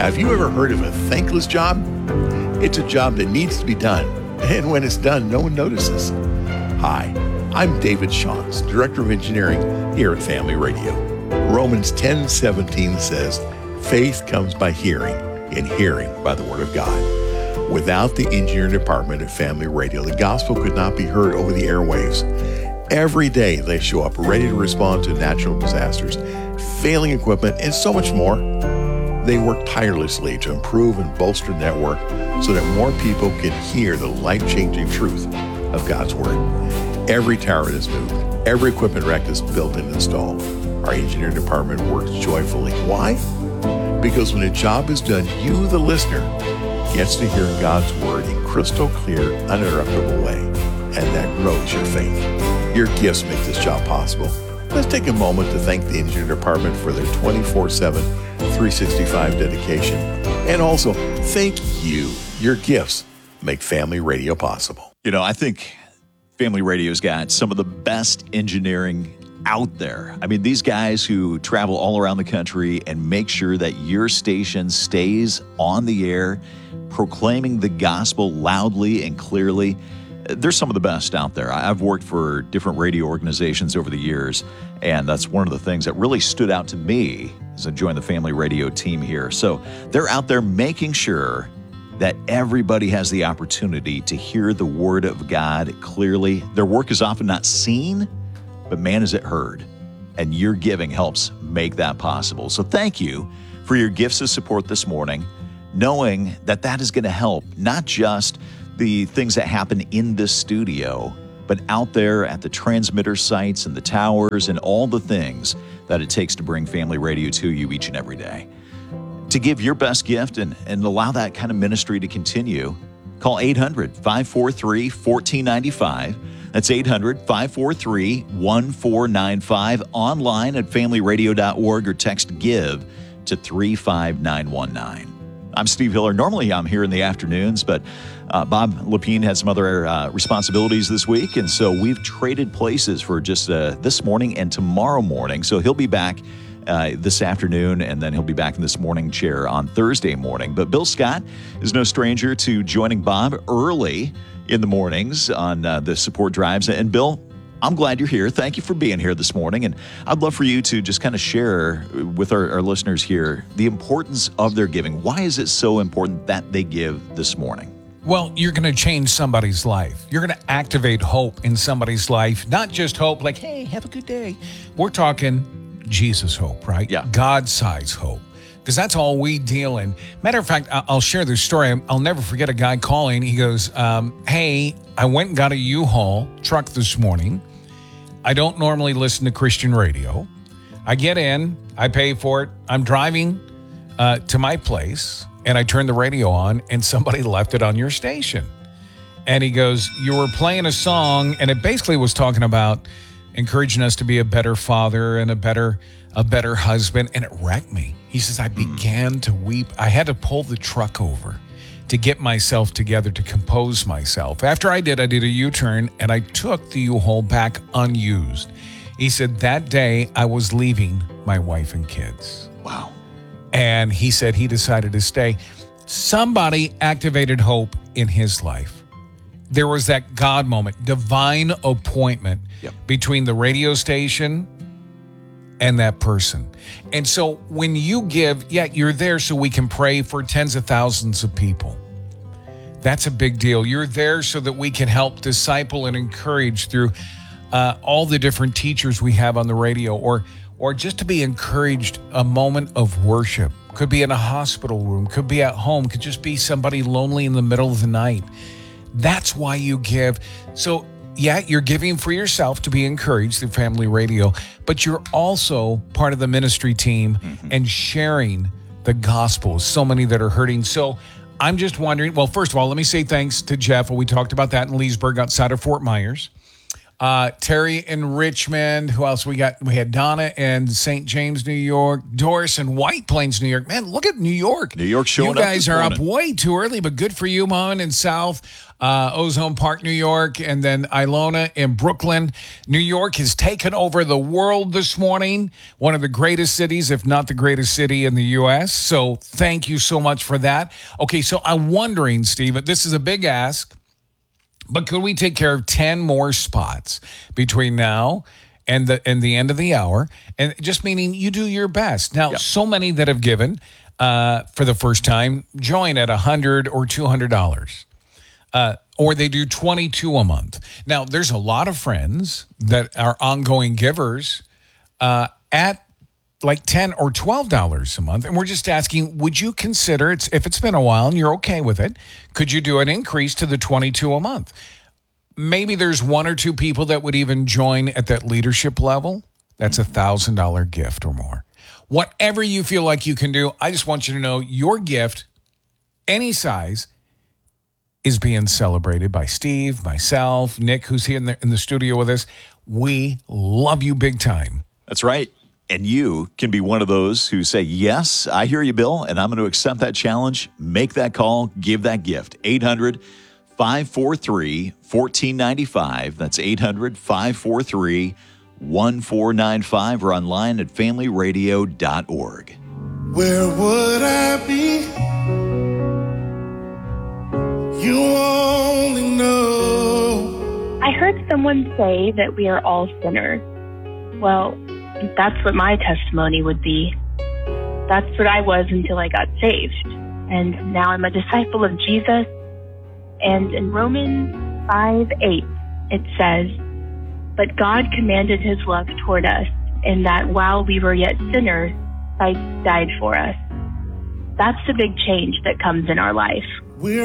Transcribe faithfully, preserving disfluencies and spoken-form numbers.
have you ever heard of a thankless job? It's a job that needs to be done, and when it's done, no one notices. Hi, I'm David Shawns, Director of Engineering here at Family Radio. Romans ten seventeen says, faith comes by hearing, and hearing by the Word of God. Without the engineering department at Family Radio, the gospel could not be heard over the airwaves. Every day they show up ready to respond to natural disasters, failing equipment, and so much more. They work tirelessly to improve and bolster the network so that more people can hear the life-changing truth of God's Word. Every tower is moved, every equipment rack is built and installed. Our engineering department works joyfully. Why? Because when a job is done, you, the listener, gets to hear God's Word in crystal clear, uninterruptible way, and that grows your faith. Your gifts make this job possible. Let's take a moment to thank the engineering department for their twenty-four seven, three sixty-five dedication. And also, thank you. Your gifts make Family Radio possible. You know, I think Family Radio's got some of the best engineering out there. I mean, these guys who travel all around the country and make sure that your station stays on the air, proclaiming the gospel loudly and clearly. They're some of the best out there. I've worked for different radio organizations over the years, and that's one of the things that really stood out to me as I joined the Family Radio team here. So they're out there making sure that everybody has the opportunity to hear the Word of God clearly. Their work is often not seen, but man, is it heard. And your giving helps make that possible. So thank you for your gifts of support this morning, knowing that that is going to help not just the things that happen in this studio, but out there at the transmitter sites and the towers and all the things that it takes to bring Family Radio to you each and every day. To give your best gift and, and allow that kind of ministry to continue, call eight hundred, five four three, one four nine five. That's eight hundred, five four three, one four nine five. Online at family radio dot org or text GIVE to three five nine one nine. I'm Steve Hiller. Normally I'm here in the afternoons, but uh, Bob Lepine had some other uh, responsibilities this week, and so we've traded places for just uh, this morning and tomorrow morning. So he'll be back uh, this afternoon, and then he'll be back in this morning chair on Thursday morning. But Bill Scott is no stranger to joining Bob early in the mornings on uh, the support drives. And Bill, I'm glad you're here. Thank you for being here this morning. And I'd love for you to just kind of share with our, our listeners here the importance of their giving. Why is it so important that they give this morning? Well, you're going to change somebody's life. You're going to activate hope in somebody's life. Not just hope like, hey, have a good day. We're talking Jesus hope, right? Yeah. God-size hope. Because that's all we deal in. Matter of fact, I'll share this story. I'll never forget a guy calling. He goes, um, hey, I went and got a U-Haul truck this morning. I don't normally listen to Christian radio. I get in, I pay for it. I'm driving uh, to my place, and I turn the radio on, and somebody left it on your station. And he goes, you were playing a song, and it basically was talking about encouraging us to be a better father and a better a better husband, and it wrecked me. He says, I began to weep. I had to pull the truck over to get myself together, to compose myself. After I did, I did a U-turn, and I took the U-Haul back unused. He said, that day, I was leaving my wife and kids. Wow. And he said he decided to stay. Somebody activated hope in his life. There was that God moment, divine appointment Yep. between the radio station and that person. And so when you give, yeah, you're there so we can pray for tens of thousands of people. That's a big deal. You're there so that we can help disciple and encourage through uh, all the different teachers we have on the radio, or or just to be encouraged, a moment of worship. Could be in a hospital room, could be at home, could just be somebody lonely in the middle of the night. That's why you give. So yeah, you're giving for yourself to be encouraged through Family Radio, but you're also part of the ministry team mm-hmm. and sharing the gospel. So many that are hurting. So I'm just wondering, well, first of all, let me say thanks to Jeff. We talked about that in Leesburg outside of Fort Myers. Uh, Terry in Richmond. Who else we got? We had Donna in Saint James, New York. Doris in White Plains, New York. Man, look at New York. New York showing up. You guys up are morning. up way too early, but good for you, Mom, in South uh, Ozone Park, New York. And then Ilona in Brooklyn. New York has taken over the world this morning. One of the greatest cities, if not the greatest city in the U S. So thank you so much for that. Okay, so I'm wondering, Steve, this is a big ask. But could we take care of ten more spots between now and the and the end of the hour? And just meaning you do your best. Now, yep. so many that have given uh, for the first time join at one hundred dollars or two hundred dollars. Uh, or they do twenty-two dollars a month. Now, there's a lot of friends that are ongoing givers uh, at like ten dollars or twelve dollars a month. And we're just asking, would you consider, it's if it's been a while and you're okay with it, could you do an increase to the twenty-two dollars a month? Maybe there's one or two people that would even join at that leadership level. That's a one thousand dollars gift or more. Whatever you feel like you can do, I just want you to know your gift, any size, is being celebrated by Steve, myself, Nick, who's here in the, in the studio with us. We love you big time. That's right. And you can be one of those who say, yes, I hear you, Bill, and I'm going to accept that challenge. Make that call. Give that gift. eight hundred, five four three, one four nine five. That's eight hundred, five four three, one four nine five or online at family radio dot org. Where would I be? You only know. I heard someone say that we are all sinners. Well, that's what my testimony would be. That's what I was until I got saved. And now I'm a disciple of Jesus. And in Romans five eight, it says, "But God commanded his love toward us, in that while we were yet sinners, Christ died for us." That's the big change that comes in our life. We're